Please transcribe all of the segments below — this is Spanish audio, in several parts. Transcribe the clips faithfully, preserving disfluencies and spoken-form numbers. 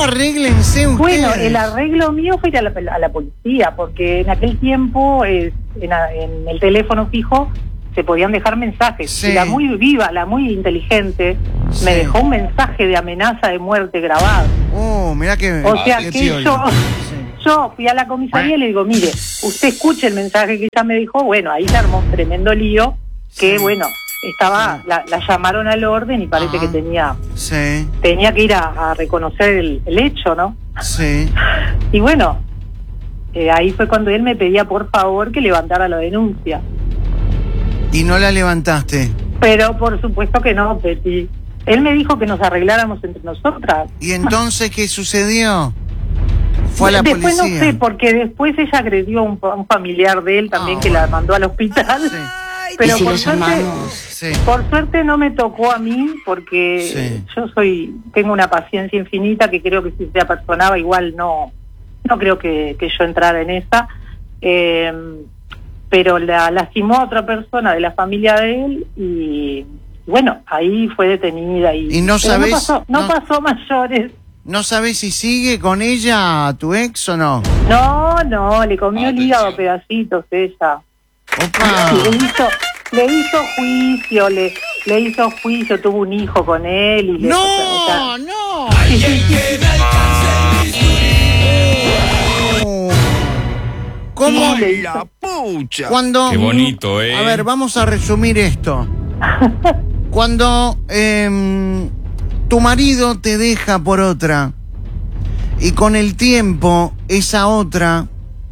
arréglense ustedes. Bueno, el arreglo mío fue ir a la, a la policía, porque en aquel tiempo eh, en, en el teléfono fijo se podían dejar mensajes. Sí. Y la muy viva, la muy inteligente, Sí. me dejó un mensaje de amenaza de muerte grabado. Oh, mirá que... O sea qué que piola. yo, Sí. yo fui a la comisaría y le digo, mire, usted escuche el mensaje que ella me dejó. Bueno, ahí se armó un tremendo lío, que Sí. bueno, estaba, Sí. la, la llamaron al orden y parece Ajá. que tenía, Sí, tenía que ir a, a reconocer el, el hecho, ¿no? sí. Y bueno, eh, ahí fue cuando él me pedía por favor que levantara la denuncia. Y no la levantaste. Pero por supuesto que no, Peti. Él me dijo que nos arregláramos entre nosotras. ¿Y entonces qué sucedió? Fue a la después policía. no sé, porque después ella agredió a un, a un familiar de él también, Ah, que bueno. la mandó al hospital. Sí. Pero ¿Y si por lo suerte, llamamos? Sí. por suerte no me tocó a mí, porque Sí. yo soy tengo una paciencia infinita que creo que si se apersonaba igual no no creo que, que yo entrara en esa. Eh, pero la lastimó a otra persona de la familia de él y bueno, ahí fue detenida. Y, ¿Y no pero sabés- No pasó, no no- pasó mayores. ¿No sabés si sigue con ella tu ex o no? No, no, le comió el Atención. hígado a pedacitos ella. Opa. Le hizo, le hizo juicio, le, le hizo juicio, tuvo un hijo con él y le... No, o sea, no. sí, sí, sí. Oh. ¿Cómo? Sí, le hizo. La pucha. Cuando... Qué bonito, ¿eh? A ver, vamos a resumir esto. Cuando em, tu marido te deja por otra y con el tiempo esa otra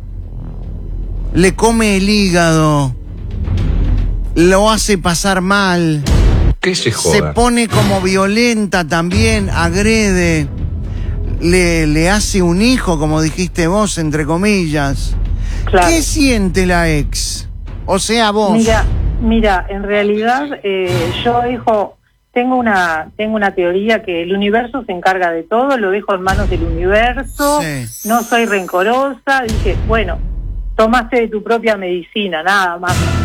le come el hígado, lo hace pasar mal, ¿Qué se se joda? pone como violenta también, agrede, le, le hace un hijo, como dijiste vos, entre comillas. Claro. ¿Qué siente la ex? O sea, vos. Mira, mira, en realidad eh, yo dejo, tengo una, tengo una teoría que el universo se encarga de todo, lo dejo en manos del universo, Sí. no soy rencorosa, dije, bueno, tomaste de tu propia medicina, nada más.